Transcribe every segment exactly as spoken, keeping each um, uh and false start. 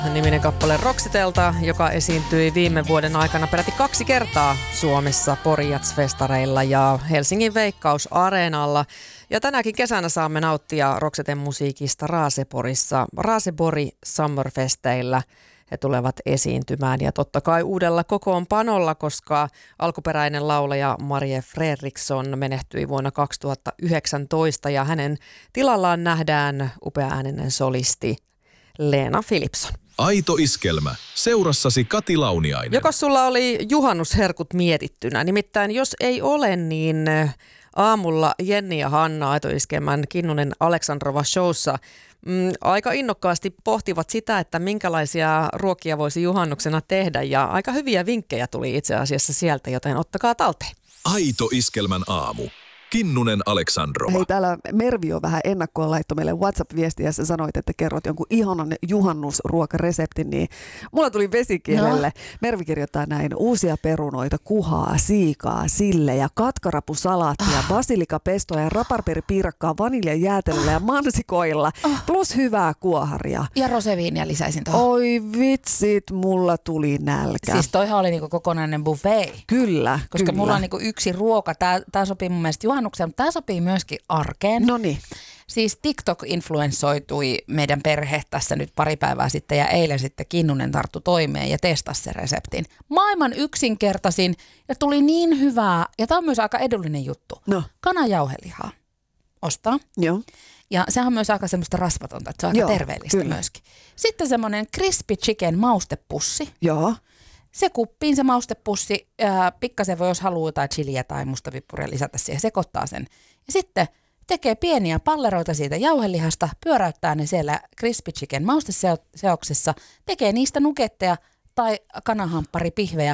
Niminen kappale Roxitelta, joka esiintyi viime vuoden aikana peräti kaksi kertaa Suomessa Pori-Jazz-festareilla ja Helsingin Veikkaus-areenalla. Ja tänäkin kesänä saamme nauttia Roxeten musiikista Raaseporissa, Raasepori Summerfesteillä. He tulevat esiintymään ja totta kai uudella kokoonpanolla, koska alkuperäinen laulaja Marie Fredriksson menehtyi vuonna kaksituhattayhdeksäntoista ja hänen tilallaan nähdään upeaääninen solisti Leena Philipson. Aito iskelmä. Seurassasi Kati Launiainen. Joko sulla oli juhannusherkut mietittynä? Nimittäin jos ei ole, niin aamulla Jenni ja Hanna Aito iskelmän Kinnunen Aleksandrova showssa mm, aika innokkaasti pohtivat sitä, että minkälaisia ruokia voisi juhannuksena tehdä. Ja aika hyviä vinkkejä tuli itse asiassa sieltä, joten ottakaa talteen. Aito iskelmän aamu. Kinnunen Aleksandrova. Hei, täällä Mervi on vähän ennakkoon laittoi meille WhatsApp-viestiä ja sä sanoit, että kerrot jonkun ihanan juhannusruokareseptin, niin mulla tuli vesikielelle. No. Mervi kirjoittaa näin: uusia perunoita, kuhaa, siikaa, sillejä, katkarapusalaattia, oh. basilikapestoa ja raparperipiirakkaa vaniljajäätelöllä ja mansikoilla, oh. plus hyvää kuoharia. Ja roseviinia lisäisin tuohon. Oi vitsit, mulla tuli nälkä. Siis toihan oli niinku kokonainen buffet. Kyllä, Koska kyllä. mulla on niinku yksi ruoka, tää, tää sopii mun mielestä juhannukseen, mutta tämä sopii myöskin arkeen. Noniin. Siis TikTok influenssoitui meidän perhe tässä nyt pari päivää sitten ja eilen sitten Kinnunen tarttui toimeen ja testasi sen reseptin. Maailman yksinkertaisin ja tuli niin hyvää, ja tämä on myös aika edullinen juttu. No. Kananjauhelihaa ostaa. Joo. Ja sehän on myös aika semmoista rasvatonta, että se on aika Joo, terveellistä kyllä. myöskin. Sitten semmoinen crispy chicken maustepussi. Joo. Se kuppiin se maustepussi, ää, pikkasen voi, jos haluaa jotain chiliä tai mustavippuria lisätä siihen, sekoittaa sen. Ja sitten tekee pieniä palleroita siitä jauhelihasta, pyöräyttää ne siellä crispy chicken mausteseoksessa, tekee niistä nuketteja tai kanahampparipihvejä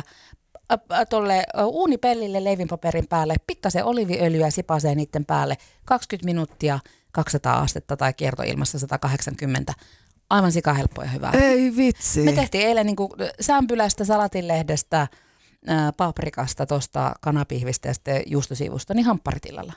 tuolle uunipellille leivinpaperin päälle, pikkasen oliiviöljyä sipasee niiden päälle, kaksikymmentä minuuttia, kaksisataa astetta tai kiertoilmassa sata kahdeksankymmentä. Aivan sikahelppoa ja hyvää. Ei vitsi. Me tehtiin eilen niinku sämpylästä, salatinlehdestä, ää, paprikasta, tosta kanapihvistä ja sitten juustosiivusta, niin hampparitillalla.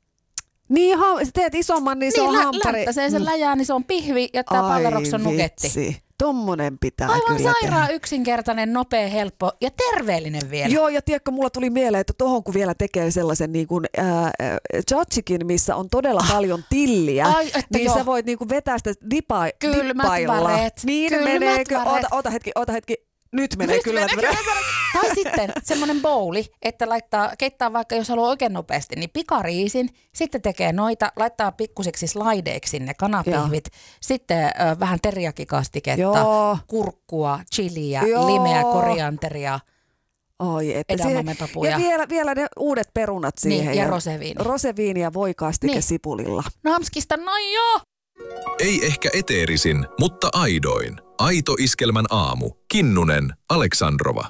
Niin, ha- teet isomman, niin, niin se on lä- hamppari. Länttäsee sen läjään, niin se on pihvi ja tämä palleroks on nuketti. Vitsi. Tommonen pitää Aivan kyllä sairaan tehdä. yksinkertainen, nopea, helppo ja terveellinen vielä. Joo, ja tiedätkö, mulla tuli mieleen, että tohon kun vielä tekee sellaisen niin kuin äh, tzatziki, missä on todella ah. paljon tilliä, Ai, että niin joo. sä voit niin kuin vetää sitä dipa- Kylmät dippailla. väreet. Niin Kylmät meneekö? väreet. Ota, ota hetki, ota hetki. Nyt menee Nyt kylmät menee väreet. Tai sitten semmoinen bowli, että laittaa, keittää vaikka, jos haluaa oikein nopeasti, niin pikariisin, sitten tekee noita, laittaa pikkusiksi slaideiksi sinne kanapihvit, Joo. sitten ö, vähän teriakikastiketta, Joo. kurkkua, chiliä, Joo. limeä, korianteria, Oi, että edamamenpapuja. ja vielä, vielä ne uudet perunat siihen. Niin, ja roseviini. Roseviini ja voikastike Niin. sipulilla. Namskista, no joo! Ei ehkä eteerisin, mutta aidoin. Aito iskelmän aamu. Kinnunen Aleksandrova.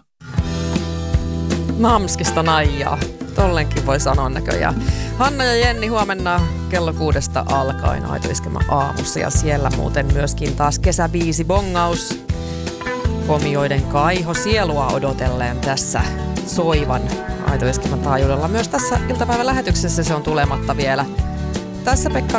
Namskista naijaa. Tollenkin voi sanoa näköjään. Hanna ja Jenni huomenna kello kuudesta alkaen Aito iskelmän aamussa. Ja siellä muuten myöskin taas kesäbiisi bongaus. Komioiden kaiho sielua odotellen tässä soivan Aito iskelmän taajuudella. Myös tässä iltapäivän lähetyksessä se on tulematta vielä. Tässä Pekka